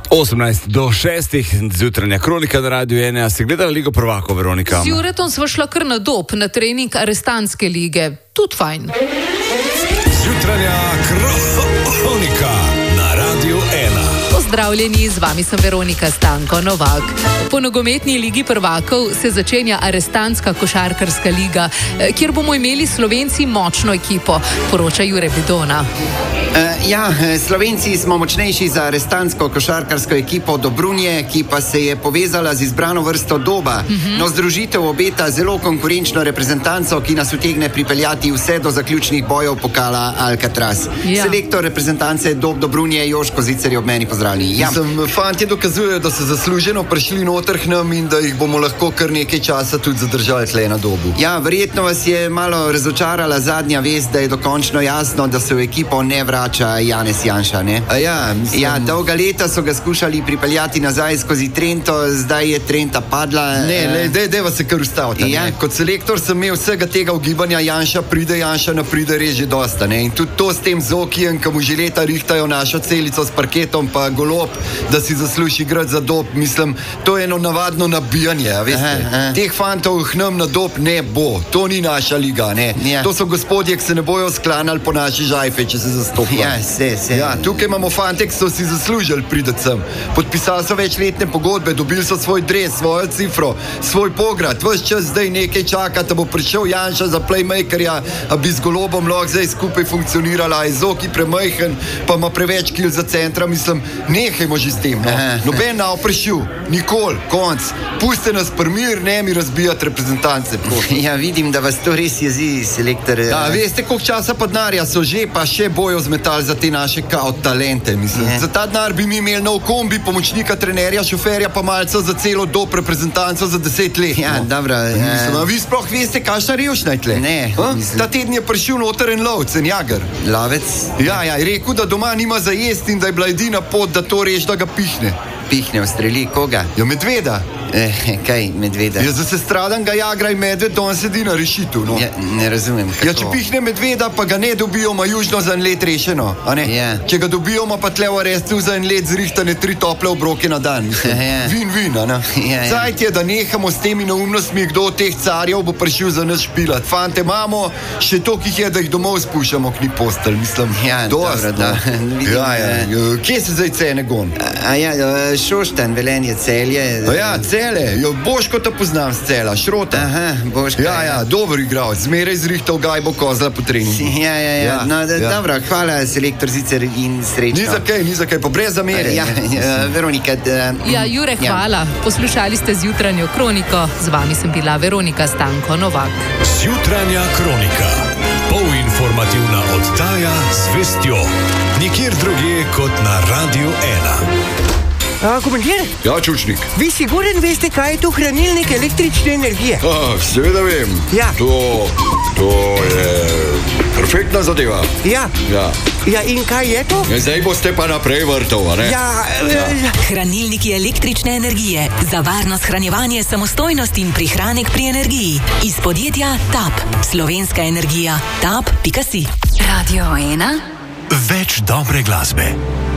18 do 6, zjutranja kronika na Radiu 1. Si gledala Ligo prvakov, Veronika? Z Juretom sva šla kar na Dob, na trening arestantske lige. Tudi fajn. Zjutranja kronika na Radiu 1. Pozdravljeni, z vami sem Veronika Stanko Novak. Po nogometni ligi prvakov se začenja arestantska košarkarska liga, kjer bomo imeli Slovenci močno ekipo, poroča Jure Bidona. Slovenci smo močnejši za arestantsko košarkarsko ekipo Dobrunje, ki pa se je povezala z izbrano vrsto Doba. No, združitev obeta zelo konkurenčno reprezentanco, ki nas utegne pripeljati vse do zaključnih bojev pokala Alcatraz. Selektor reprezentance Dob Dobrunje Joško Zicer je ob meni, pozdravljeni. Fantje dokazujejo, da so zasluženo prišli noter k nam in da jih bomo lahko kar nekaj časa tudi zadržali tle na Dobu. Ja, verjetno vas je malo razočarala zadnja vest, da je dokončno jasno, da se v ekipo ne vrača Janez Janša, ne? Dolga leta so ga skušali pripeljati nazaj skozi Trento, zdaj je Trenta padla. Deva se kar ustaviti. Kot selektor sem imel vsega tega ugibanja, Janša ne pride res že dosta, ne? In tudi to s tem Zokijem, ki mu že leta rihtajo našo celico s parketom, pa Golob, da si zasluži igrati za Dob, mislim, to je eno navadno nabijanje, veste. Teh fantov k nam na Dob ne bo, to ni naša liga, ne? To so gospodje, ki se ne bojo sklanjali po naši žajfe, če se zastopajo. Tukaj imamo fante, ki so si zaslužili prideti sem. Podpisali so večletne pogodbe, dobili so svoj dres, svojo cifro, svoj pograd. Ves čas zdaj nekaj čaka, da bo prišel Janša za playmakerja, a bi z Golobom lahko zdaj skupaj funkcionirala. Je Zoki premajhen, pa ima preveč kil za centra, mislim, nehajmo že s tem. Noben na oprešil, nikoli, konc. Puste nas primir, ne mi razbijati reprezentance. Vidim, da vas to res jezi, selektor. Veste, koliko časa pa denarja so že, pa še bojo zmetali za te naše kao talente, mislim. Za ta denar bi mi imeli nov kombi, pomočnika, trenerja, šoferja, pa malce za celo Dob reprezentanco za 10 let. Dobro. Vi sploh veste, kakšna revščina je tle? Ne. Ta teden je prišel noter en lovec, en jager. Lovec? Je rekel, da doma nima za jesti in da je bila edina pot, da to reši, da ga pihne. Pihne, ustreli koga? Medveda. Kaj medveda? Za sestradan ga jagra in medved, da on sedi na rešitu. No. Ne razumem, kako. Če pihne medveda, pa ga ne dobijo, ma južno za en let rešeno. Če ga dobijo, ma pa tle v arestu za en let zrihtane 3 tople obroke na dan. Vin, Zajt je, da nehamo s temi neumnostmi, kdo od teh carjev bo prišel za nas špilat. Fante imamo, še toliko jih je, da jih domov spuščamo, k ni postelj, mislim. Dobro, da. Kje se zdaj cene gon? Šoštanj, Velenje, Celje. Cele, Boško te poznam z Cela, Šrota. Boško. Dober igralec, zmeraj zrihtal gajbo kozla po treningu. Dobro, hvala, selektor Zicer in srečno. Ni za kaj, pa brez zamere. Veronika. Jure, hvala. Poslušali ste zjutranjo kroniko, z vami sem bila Veronika Stanko Novak. Zjutranja kronika, polinformativna oddaja z vestjo, nikjer drugje kot na Radiu 1. Komandir? Čučnik. Vi siguren veste, kaj je to hranilnik električne energije? Seveda vem. To je perfektna zadeva. In kaj je to? Zdaj boste pa naprej vrtov, a ne? Hranilniki električne energije. Za varno shranjevanje, samostojnost in prihranek pri energiji. Iz podjetja TAP. Slovenska energija. TAP.si. Radio 1. Več dobre glasbe.